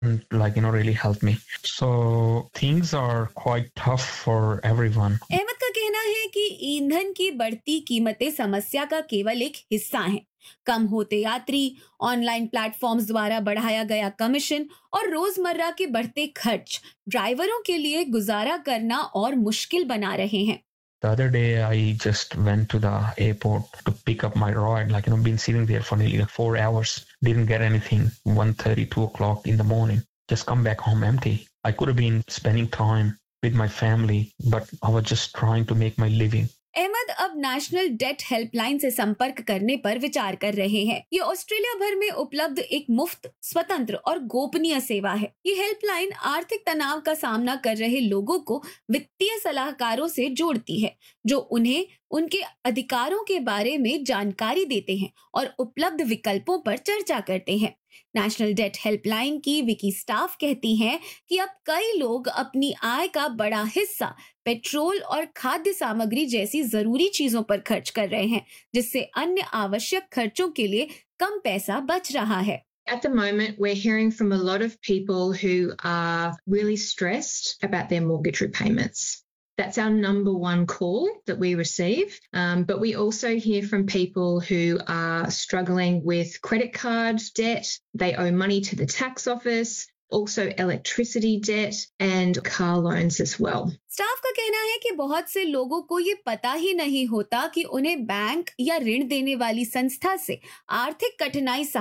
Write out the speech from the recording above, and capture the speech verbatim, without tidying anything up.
and like you know really helped me. So things are quite tough for everyone. Ahmad का कहना है कि ईंधन की बढ़ती कीमतें समस्या का केवल एक हिस्सा हैं। कम होते यात्री, ऑनलाइन प्लेटफॉर्म्स द्वारा बढ़ाया गया कमीशन और रोजमर्रा के बढ़ते खर्च ड्राइवरों के लिए गुजारा करना और मुश्किल बना रहे हैं। The other day, I just went to the airport to pick up my ride. Like, you know, been sitting there for nearly like four hours. Didn't get anything. one thirty, two o'clock in the morning. Just come back home empty. I could have been spending time with my family, but I was just trying to make my living. Ahmad अब national date helpline से संपर्क करने पर विचार कर रहे हैं। ये ऑस्ट्रेलिया भर में उपलब्ध एक मुफ्त, स्वतंत्र और गोपनीय सेवा है। ये हेल्पलाइन आर्थिक तनाव का सामना कर रहे लोगों को वित्तीय सलाहकारों से जोड़ती है, जो उन्हें उनके अधिकारों के बारे में जानकारी देते हैं और उपलब्ध विकल्पों पर चर्चा करते हैं। नेशनल डेट हेल्पलाइन की विकी स्टाफ कहती हैं कि अब कई लोग अपनी आय का बड़ा हिस्सा पेट्रोल और खाद्य सामग्री जैसी जरूरी चीजों पर खर्च कर रहे हैं, जिससे अन्य आवश्यक खर्चों के लिए कम पैसा बच रहा है। At the moment, we're hearing from a lot of people who are really stressed about their mortgage repayments. That's our number one call that we receive. Um, but we also hear from people who are struggling with credit card debt. They owe money to the tax office, also electricity debt and car loans as well. Staff का कहना है कि बहुत से लोगों को ये पता ही नहीं होता कि उन्हें बैंक या ऋण देने वाली संस्था से आर्थिक कठिनाई